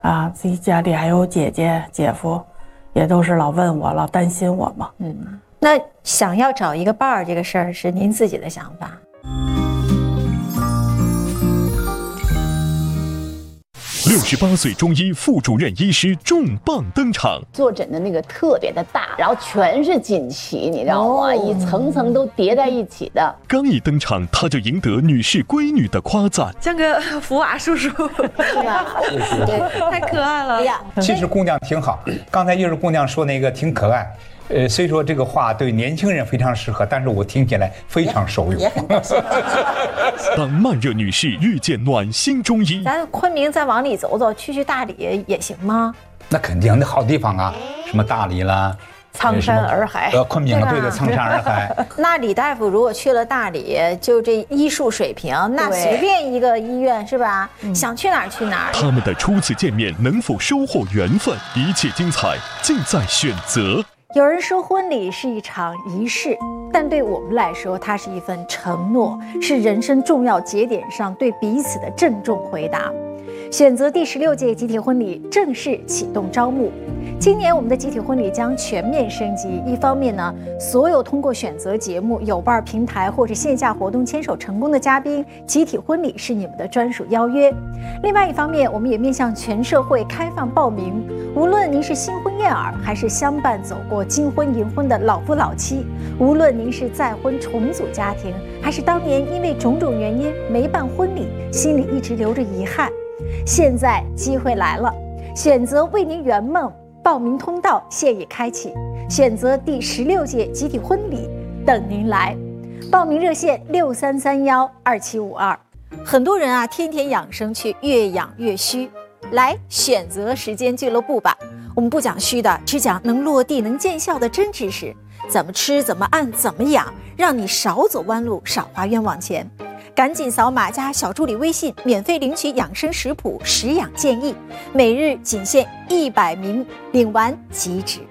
啊，自己家里还有姐姐姐夫，也都是老问我，老担心我嘛。 那想要找一个伴儿这个事儿是您自己的想法。 68岁中医副主任医师重磅登场， 坐诊的那个特别的大，然后全是锦旗，你知道吗？一层层都叠在一起的。 刚一登场，他就赢得女士闺女的夸赞， 像个福娃叔叔， 是吧？ 太可爱了。哎呀， 其实姑娘挺好，刚才就是姑娘说那个挺可爱。虽说这个话对年轻人非常适合，但是我听起来非常受用。 当慢热女士遇见暖心中医， 咱昆明再往里走走，去大理也行吗？ 那肯定，那好地方啊，什么大理啦。 苍山洱海， 昆明对的，苍山洱海。 那李大夫如果去了大理，就这医术水平，那随便一个医院是吧？想去哪儿去哪儿。 他们的初次见面能否收获缘分？一切精彩尽在选择。 有人说婚礼是一场仪式，但对我们来说，它是一份承诺，是人生重要节点上对彼此的郑重回答。选择第16届集体婚礼正式启动招募。今年我们的集体婚礼将全面升级，一方面呢，所有通过选择节目、有伴平台或者线下活动牵手成功的嘉宾，集体婚礼是你们的专属邀约。另外一方面，我们也面向全社会开放报名，无论您是新婚燕尔，还是相伴走过金婚银婚的老夫老妻，无论您是再婚重组家庭，还是当年因为种种原因没办婚礼，心里一直留着遗憾，现在机会来了，选择为您圆梦，报名通道现已开启，选择第16届集体婚礼等您来。报名热线63312752。很多人啊，天天养生去越养越虚，来选择时间俱乐部吧。我们不讲虚的，只讲能落地能见效的真知识，怎么吃怎么按怎么养，让你少走弯路，少花冤枉钱。赶紧扫码加小助理微信，免费领取养生食谱、食养建议，每日仅限100名，领完即止。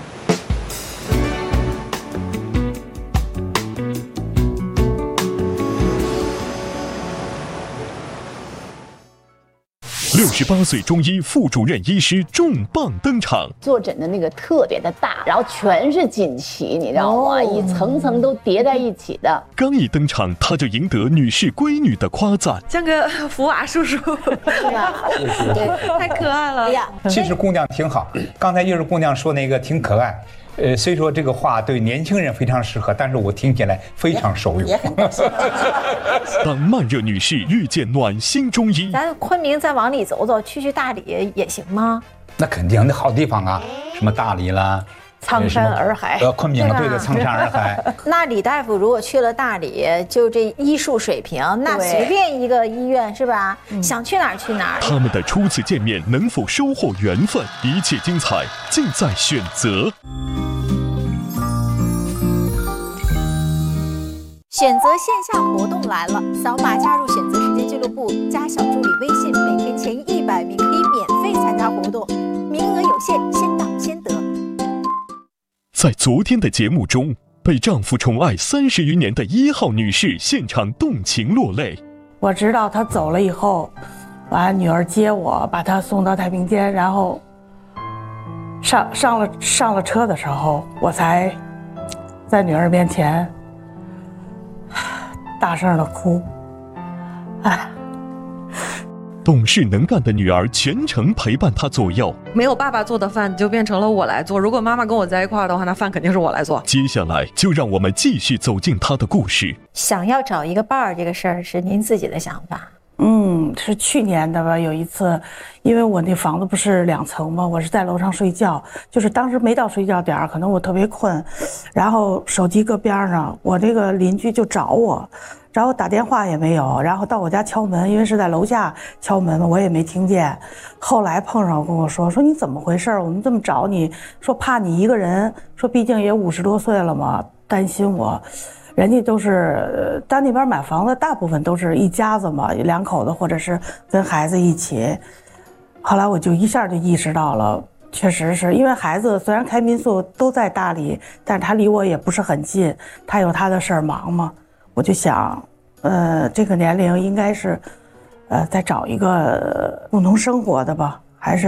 68岁中医副主任医师重磅登场， 坐诊的那个特别的大，然后全是锦旗，你知道吗？一层层都叠在一起的。 刚一登场，他就赢得女士闺女的夸赞， 像个福娃叔叔， 是吧？ 太可爱了。哎呀， 其实姑娘挺好，刚才就是姑娘说那个挺可爱。虽说这个话对年轻人非常适合，但是我听起来非常受用。 当慢热女士遇见暖心中医， 咱昆明再往里走走，去大理也行吗？ 那肯定，那好地方啊，什么大理啦。 苍山洱海， 昆明对的，苍山洱海。 那李大夫如果去了大理，就这医术水平，那随便一个医院是吧？想去哪儿去哪儿。 他们的初次见面能否收获缘分？一切精彩尽在选择。 选择线下活动来了，扫码加入选择时间俱乐部，加小助理微信，每天前100名可以免费参加活动，名额有限，先到先得。 在昨天的节目中，被丈夫宠爱30余年的1号女士现场动情落泪。 我知道她走了以后，完女儿接我，把她送到太平间，然后上了车的时候，我才在女儿面前大声的哭。 懂事能干的女儿全程陪伴她左右， 没有爸爸做的饭就变成了我来做，如果妈妈跟我在一块儿的话，那饭肯定是我来做。 接下来就让我们继续走进她的故事。 想要找一个伴儿这个事儿是您自己的想法？ 是去年的吧。有一次，因为我那房子不是2层嘛，我是在楼上睡觉，就是当时没到睡觉点儿，可能我特别困，然后手机搁边上，我这个邻居就找我打电话也没有，然后到我家敲门，因为是在楼下敲门嘛，我也没听见。后来碰上跟我说你怎么回事，我们这么找你，说怕你一个人，说毕竟也50多岁了嘛，担心我。人家都是在那边买房子，大部分都是一家子嘛，2口子或者是跟孩子一起。后来我就一下就意识到了，确实是因为孩子虽然开民宿都在大理，但是他离我也不是很近，他有他的事儿忙嘛。我就想这个年龄应该是再找一个共同生活的吧。 还是